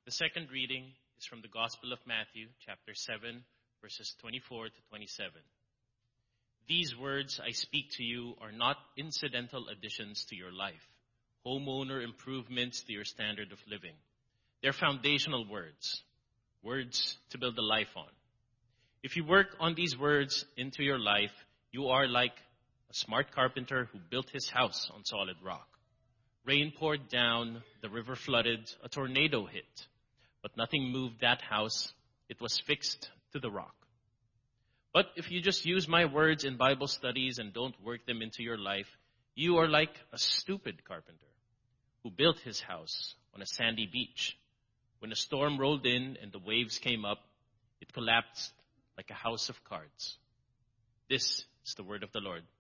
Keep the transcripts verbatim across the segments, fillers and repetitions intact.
The second reading is from the Gospel of Matthew, chapter seven, verses twenty-four to twenty-seven. These words I speak to you are not incidental additions to your life, homeowner improvements to your standard of living. They're foundational words, words to build a life on. If you work on these words into your life, you are like a smart carpenter who built his house on solid rock. Rain poured down, the river flooded, a tornado hit, but nothing moved that house. It was fixed to the rock. But if you just use my words in Bible studies and don't work them into your life, you are like a stupid carpenter who built his house on a sandy beach. When a storm rolled in and the waves came up, it collapsed like a house of cards. This is the word of the Lord.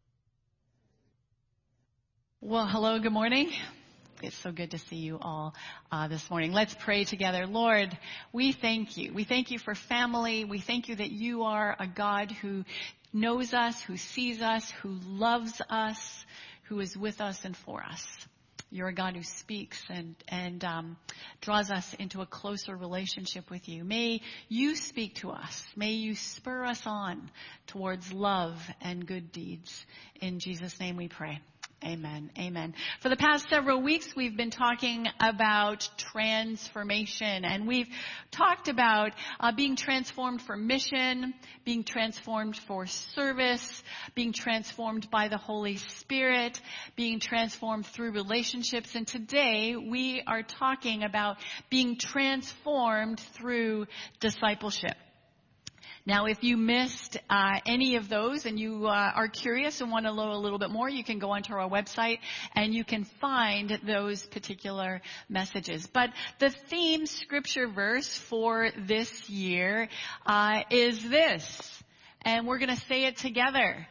Well, hello, good morning. It's so good to see you all uh, this morning. Let's pray together. Lord, we thank you. We thank you for family. We thank you that you are a God who knows us, who sees us, who loves us, who is with us and for us. You're a God who speaks and, and um, draws us into a closer relationship with you. May you speak to us. May you spur us on towards love and good deeds. In Jesus' name we pray. Amen. Amen. For the past several weeks, we've been talking about transformation, and we've talked about uh, being transformed for mission, being transformed for service, being transformed by the Holy Spirit, being transformed through relationships. And today we are talking about being transformed through discipleship. Now, if you missed uh, any of those and you uh, are curious and want to know a little bit more, you can go onto our website and you can find those particular messages. But the theme scripture verse for this year uh, is this, and we're going to say it together.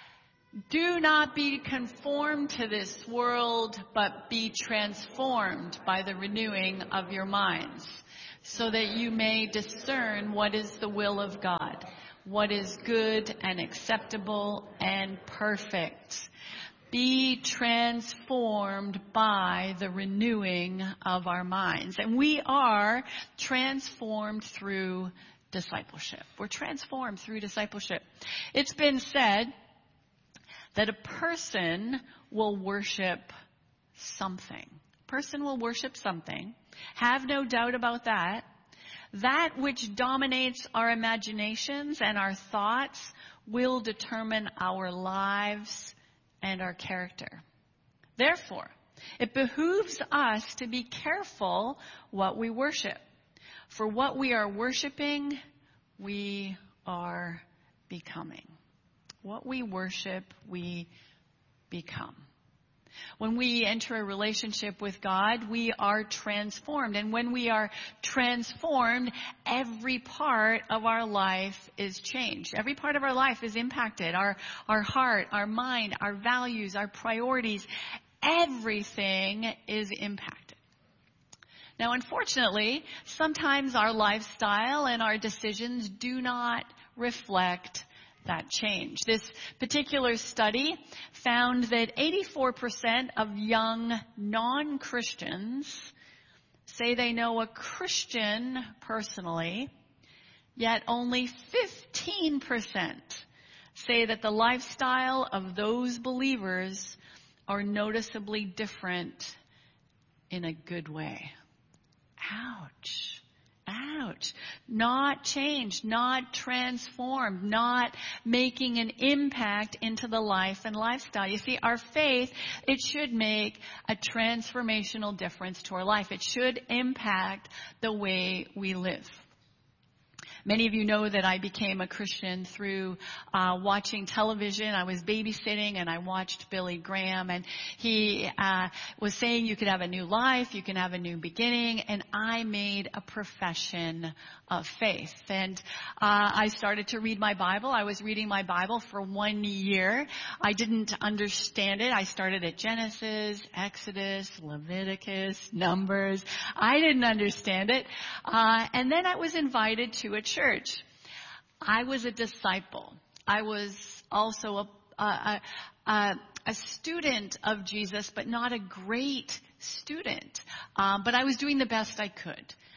Do not be conformed to this world, but be transformed by the renewing of your minds, so that you may discern what is the will of God, what is good and acceptable and perfect. Be transformed by the renewing of our minds. And we are transformed through discipleship. We're transformed through discipleship. It's been said that a person will worship something. A person will worship something. Have no doubt about that. That which dominates our imaginations and our thoughts will determine our lives and our character. Therefore, it behooves us to be careful what we worship. For what we are worshiping, we are becoming. What we worship, we become. When we enter a relationship with God, we are transformed. And when we are transformed, every part of our life is changed. Every part of our life is impacted. Our, our heart, our mind, our values, our priorities, everything is impacted. Now, unfortunately, sometimes our lifestyle and our decisions do not reflect that change. This particular study found that eighty-four percent of young non-Christians say they know a Christian personally, yet only fifteen percent say that the lifestyle of those believers are noticeably different in a good way. Ouch. Ouch. Not changed, not transformed, not making an impact into the life and lifestyle. You see, our faith, it should make a transformational difference to our life. It should impact the way we live. Many of you know that I became a Christian through uh, watching television. I was babysitting and I watched Billy Graham, and he uh, was saying you could have a new life, you can have a new beginning, and I made a profession of faith. And uh, I started to read my Bible. I was reading my Bible for one year. I didn't understand it. I started at Genesis, Exodus, Leviticus, Numbers. I didn't understand it. Uh, and then I was invited to a church. I was a disciple. I was also a, a, a, a student of Jesus, but not a great student. Um, but I was doing the best I could.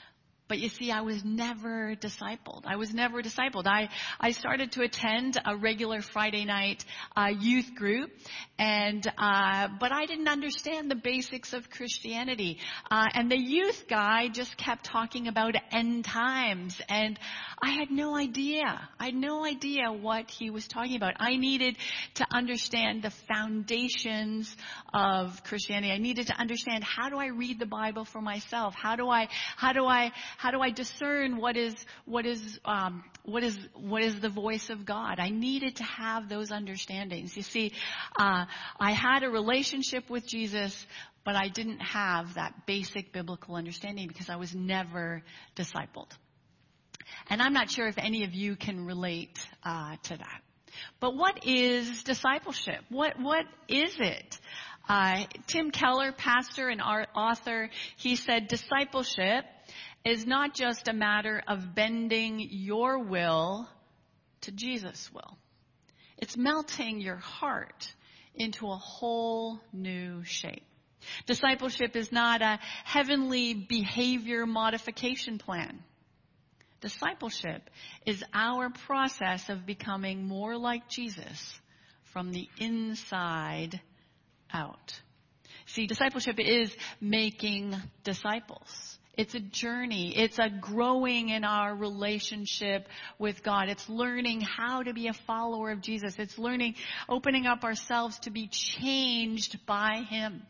But you see, I was never discipled. I was never discipled. I, I started to attend a regular Friday night uh, youth group, and uh, but I didn't understand the basics of Christianity. Uh, and the youth guy just kept talking about end times, and I had no idea. I had no idea what he was talking about. I needed to understand the foundations of Christianity. I needed to understand, how do I read the Bible for myself? How do I, how do I, how do I discern what is, what is, um, what is, what is the voice of God? I needed to have those understandings. You see, uh, I had a relationship with Jesus, but I didn't have that basic biblical understanding because I was never discipled. And I'm not sure if any of you can relate uh, to that. But what is discipleship? What what is it? Uh, Tim Keller, pastor and author, he said, discipleship is not just a matter of bending your will to Jesus' will. It's melting your heart into a whole new shape. Discipleship is not a heavenly behavior modification plan. Discipleship is our process of becoming more like Jesus from the inside out. See, discipleship is making disciples. It's a journey. It's a growing in our relationship with God. It's learning how to be a follower of Jesus. It's learning, opening up ourselves to be changed by Him.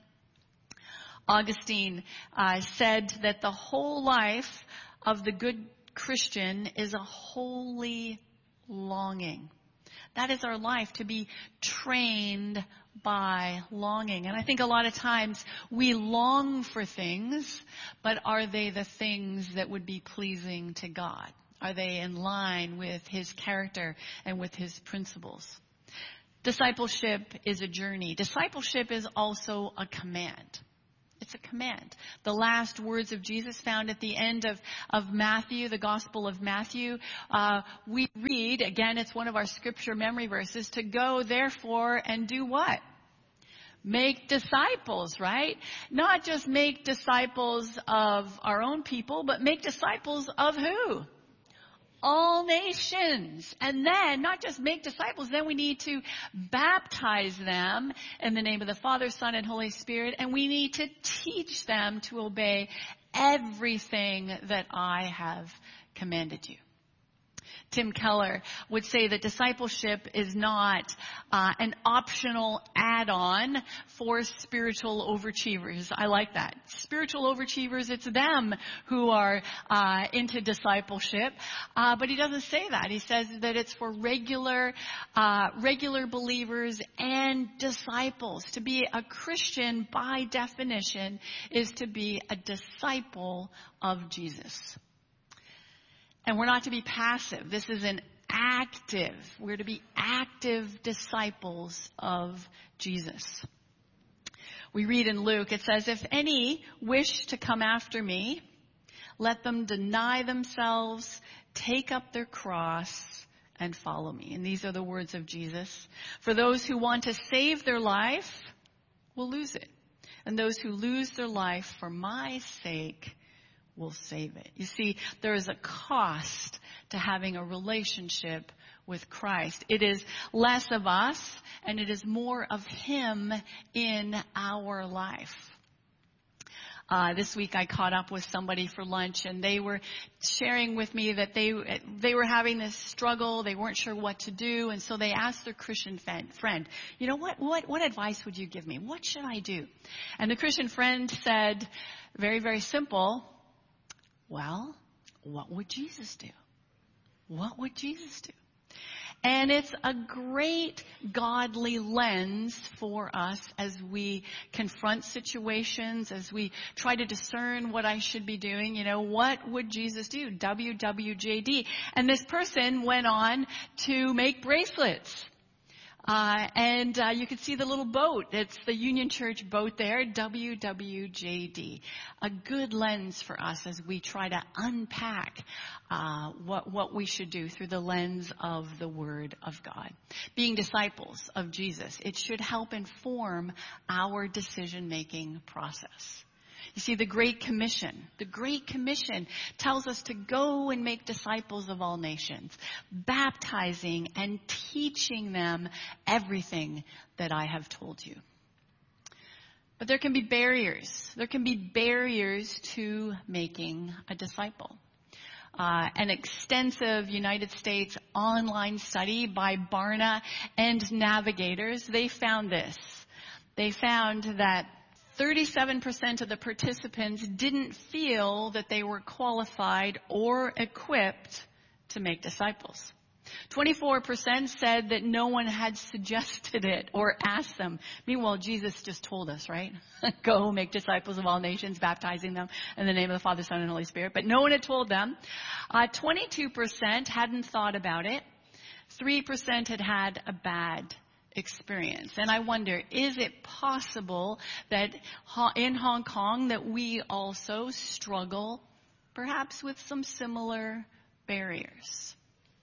Augustine uh, said that the whole life of the good Christian is a holy longing. That is our life, to be trained by longing. And I think a lot of times we long for things, but are they the things that would be pleasing to God? Are they in line with His character and with His principles? Discipleship is a journey. Discipleship is also a command. It's a command. The last words of Jesus found at the end of, of Matthew, the Gospel of Matthew, uh, we read, again, it's one of our scripture memory verses, to go therefore and do what? Make disciples, right? Not just make disciples of our own people, but make disciples of who? All nations. And then, not just make disciples, then we need to baptize them in the name of the Father, Son, and Holy Spirit. And we need to teach them to obey everything that I have commanded you. Tim Keller would say that discipleship is not uh, an optional add-on for spiritual overachievers. I like that. Spiritual overachievers, it's them who are uh, into discipleship. Uh, but he doesn't say that. He says that it's for regular, uh, regular believers and disciples. To be a Christian, by definition, is to be a disciple of Jesus. And we're not to be passive. This is an active. We're to be active disciples of Jesus. We read in Luke, it says, if any wish to come after me, let them deny themselves, take up their cross, and follow me. And these are the words of Jesus. For those who want to save their life will lose it. And those who lose their life for my sake will save it. You see, there is a cost to having a relationship with Christ. It is less of us and it is more of Him in our life. Uh, this week I caught up with somebody for lunch and they were sharing with me that they they were having this struggle. They weren't sure what to do. And so they asked their Christian friend, you know, what, what, what advice would you give me? What should I do? And the Christian friend said, very, very simple, well, what would Jesus do? What would Jesus do? And it's a great godly lens for us as we confront situations, as we try to discern what I should be doing. You know, what would Jesus do? W W J D. And this person went on to make bracelets. Uh, and uh, you can see the little boat. It's the Union Church boat there, W W J D. A good lens for us as we try to unpack uh, what what we should do through the lens of the Word of God. Being disciples of Jesus, it should help inform our decision-making process. You see, the Great Commission, the Great Commission tells us to go and make disciples of all nations, baptizing and teaching them everything that I have told you. But there can be barriers. There can be barriers to making a disciple. Uh, an extensive United States online study by Barna and Navigators, they found this. They found that thirty-seven percent of the participants didn't feel that they were qualified or equipped to make disciples. twenty-four percent said that no one had suggested it or asked them. Meanwhile, Jesus just told us, right? Go make disciples of all nations, baptizing them in the name of the Father, Son, and Holy Spirit. But no one had told them. Uh, twenty-two percent hadn't thought about it. three percent had had a bad experience. And I wonder, is it possible that in Hong Kong that we also struggle perhaps with some similar barriers?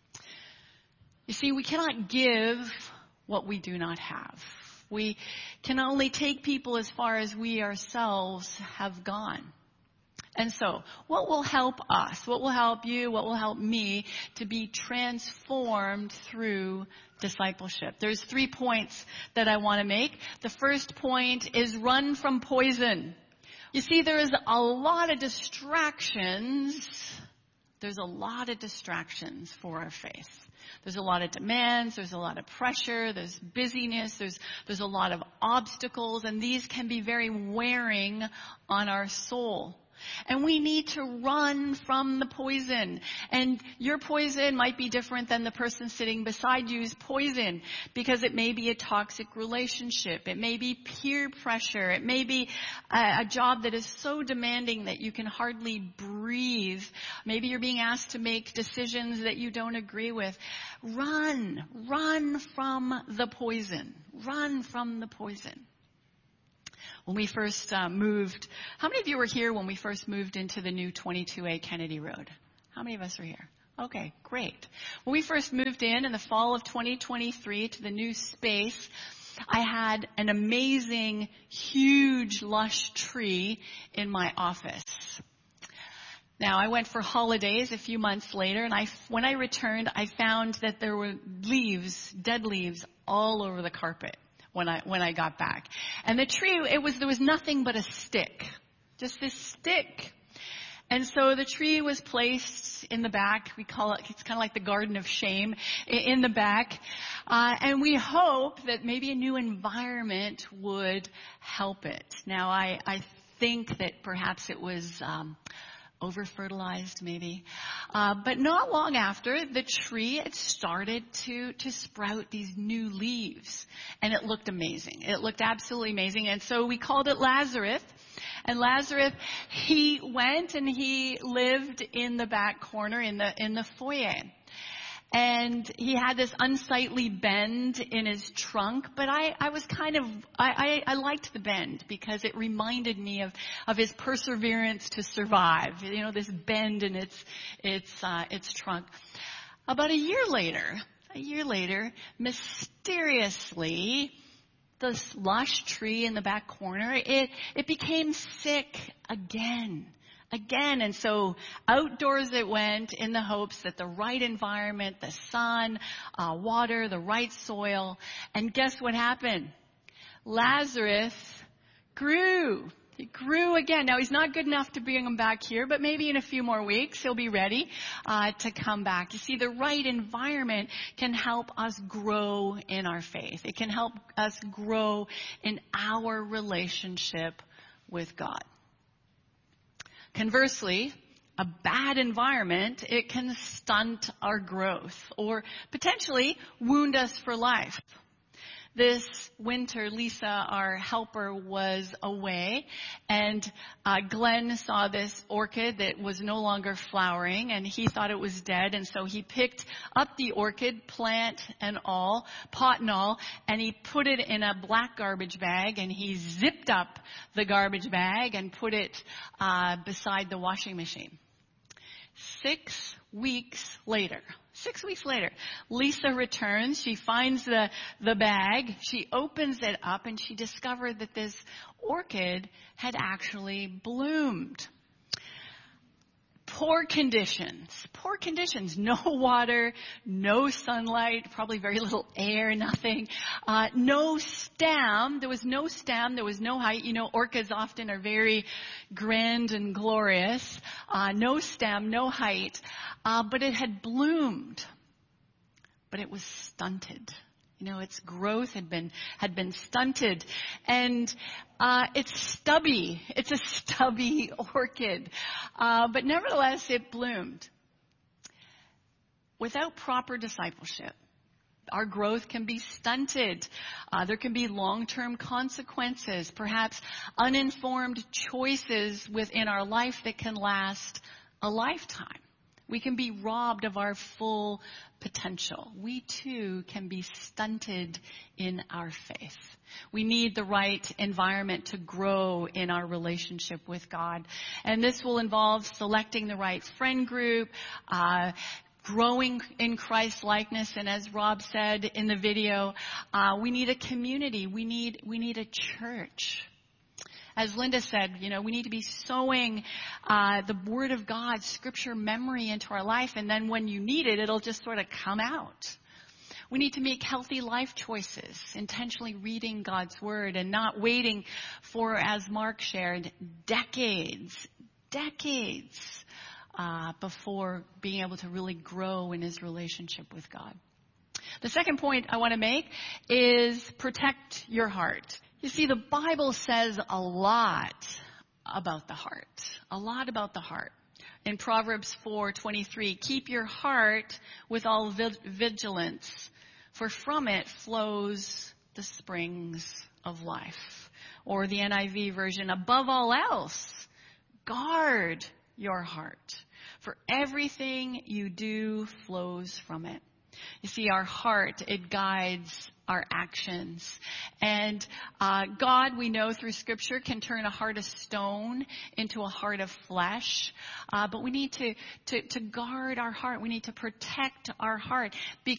You see, we cannot give what we do not have. We can only take people as far as we ourselves have gone. And so, what will help us, what will help you, what will help me to be transformed through discipleship? There's three points that I want to make. The first point is run from poison. You see, there is a lot of distractions. There's a lot of distractions for our faith. There's a lot of demands, there's a lot of pressure, there's busyness, there's there's a lot of obstacles, and these can be very wearing on our soul. And we need to run from the poison. And your poison might be different than the person sitting beside you's poison, because it may be a toxic relationship. It may be peer pressure. It may be a, a job that is so demanding that you can hardly breathe. Maybe you're being asked to make decisions that you don't agree with. Run. Run from the poison. Run from the poison. When we first uh, moved, how many of you were here when we first moved into the new twenty-two A Kennedy Road? How many of us were here? Okay, great. When we first moved in in the fall of twenty twenty-three to the new space, I had an amazing, huge, lush tree in my office. Now, I went for holidays a few months later, and I, when I returned, I found that there were leaves, dead leaves, all over the carpet. When I, when I got back. And the tree, it was, there was nothing but a stick. Just this stick. And so the tree was placed in the back. We call it, it's kind of like the Garden of Shame in the back. Uh, and we hope that maybe a new environment would help it. Now, I, I think that perhaps it was, um, over-fertilized maybe. Uh, but not long after, the tree had started to, to sprout these new leaves. And it looked amazing. It looked absolutely amazing. And so we called it Lazarus. And Lazarus, he went and he lived in the back corner in the, in the foyer. And he had this unsightly bend in his trunk, but I, I was kind of, I, I, I liked the bend because it reminded me of, of his perseverance to survive. You know, this bend in its, its, uh, its trunk. About a year later, a year later, mysteriously, this lush tree in the back corner, it, it became sick again. Again, and so outdoors it went in the hopes that the right environment, the sun, uh, water, the right soil, and guess what happened? Lazarus grew. He grew again. Now, he's not good enough to bring him back here, but maybe in a few more weeks he'll be ready uh, to come back. You see, the right environment can help us grow in our faith. It can help us grow in our relationship with God. Conversely, a bad environment, it can stunt our growth or potentially wound us for life. This winter, Lisa, our helper, was away, and uh, Glenn saw this orchid that was no longer flowering, and he thought it was dead, and so he picked up the orchid, plant and all, pot and all, and he put it in a black garbage bag, and he zipped up the garbage bag and put it uh, beside the washing machine. Six weeks later, six weeks later, Lisa returns. She finds the, the bag. She opens it up and she discovered that this orchid had actually bloomed. Poor conditions, poor conditions, no water, no sunlight, probably very little air, nothing, uh, no stem, there was no stem, there was no height. You know, orchids often are very grand and glorious, uh, no stem, no height, uh, but it had bloomed, but it was stunted. You know, its growth had been, had been stunted. And, uh, it's stubby. It's a stubby orchid. Uh, but nevertheless, it bloomed. Without proper discipleship, our growth can be stunted. Uh, there can be long-term consequences, perhaps uninformed choices within our life that can last a lifetime. We can be robbed of our full potential. We too can be stunted in our faith. We need the right environment to grow in our relationship with God. And this will involve selecting the right friend group, uh, growing in Christ likeness. And as Rob said in the video, uh, we need a community. We need, we need a church. As Linda said, you know, we need to be sowing uh, the Word of God, Scripture memory into our life, and then when you need it, it'll just sort of come out. We need to make healthy life choices, intentionally reading God's Word and not waiting for, as Mark shared, decades, decades uh, before being able to really grow in his relationship with God. The second point I want to make is protect your heart. You see, the Bible says a lot about the heart, a lot about the heart. In Proverbs four twenty-three, keep your heart with all vigilance, for from it flows the springs of life. Or the N I V version, above all else, guard your heart, for everything you do flows from it. You see, our heart, it guides our actions. And uh, God, we know through Scripture, can turn a heart of stone into a heart of flesh. Uh, but we need to, to, to guard our heart. We need to protect our heart. Because